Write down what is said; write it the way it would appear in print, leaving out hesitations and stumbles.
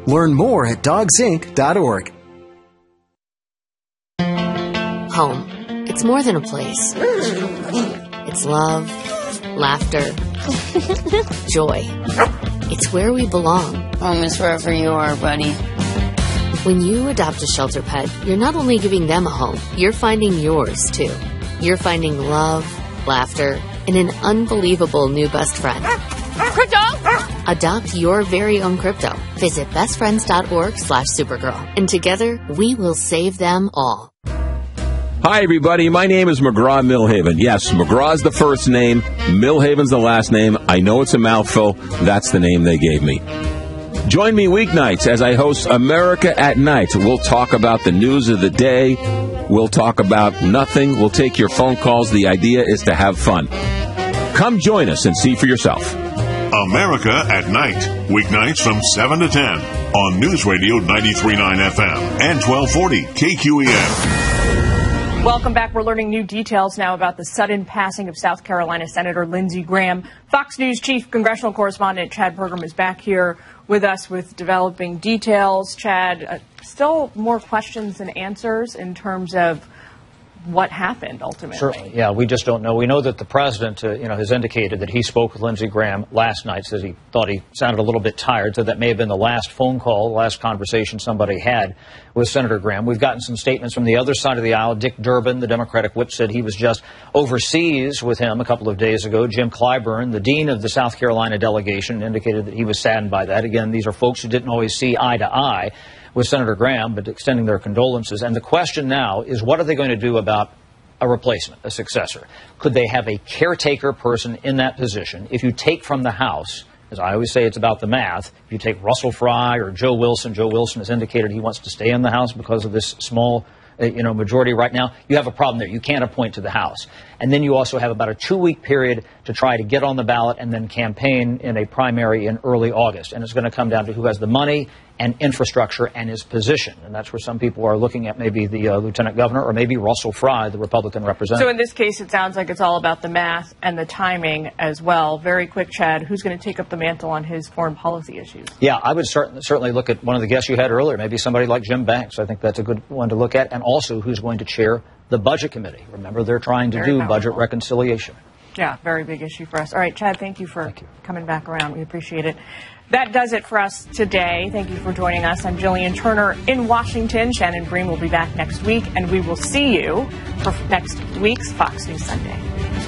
Learn more at dogsinc.org. Home. It's more than a place. It's love, laughter, joy. It's where we belong. Home is wherever you are, buddy. When you adopt a shelter pet, you're not only giving them a home, you're finding yours, too. You're finding love, laughter, and an unbelievable new best friend. Crypto! Adopt your very own crypto. Visit bestfriends.org/Supergirl. And together, we will save them all. Hi, everybody. My name is McGraw Millhaven. Yes, McGraw's the first name. Millhaven's the last name. I know it's a mouthful. That's the name they gave me. Join me weeknights as I host America at Night. We'll talk about the news of the day. We'll talk about nothing. We'll take your phone calls. The idea is to have fun. Come join us and see for yourself. America at Night, weeknights from 7 to 10 on News Radio 93.9 FM and 1240 KQEN. Welcome back. We're learning new details now about the sudden passing of South Carolina Senator Lindsey Graham. Fox News Chief Congressional Correspondent Chad Pergram is back here with us with developing details. Chad, still more questions than answers in terms of what happened ultimately. Certainly, yeah, we just don't know. We know that the president, has indicated that he spoke with Lindsey Graham last night. Says he thought he sounded a little bit tired, so that may have been the last phone call, the last conversation somebody had with Senator Graham. We've gotten some statements from the other side of the aisle. Dick Durbin, the Democratic whip, said he was just overseas with him a couple of days ago. Jim Clyburn, the dean of the South Carolina delegation, indicated that he was saddened by that. Again, these are folks who didn't always see eye to eye with Senator Graham, but extending their condolences. And the question now is, what are they going to do about a replacement, a successor? Could they have a caretaker person in that position? If you take from the House, as I always say, it's about the math. If you take Russell Fry or Joe Wilson has indicated he wants to stay in the House because of this small majority right now, you have a problem there. You can't appoint to the House. And then you also have about a 2-week period to try to get on the ballot and then campaign in a primary in early August. And it's going to come down to who has the money and infrastructure and his position. And that's where some people are looking at maybe the lieutenant governor or maybe Russell Fry, the Republican representative. So in this case, it sounds like it's all about the math and the timing as well. Very quick, Chad, who's going to take up the mantle on his foreign policy issues? Yeah, I would certainly look at one of the guests you had earlier, maybe somebody like Jim Banks. I think that's a good one to look at. And also who's going to chair the Budget Committee. Remember, they're trying to do budget reconciliation. Yeah, very big issue for us. All right, Chad, thank you for coming back around. We appreciate it. That does it for us today. Thank you for joining us. I'm Jillian Turner in Washington. Shannon Bream will be back next week, and we will see you for next week's Fox News Sunday.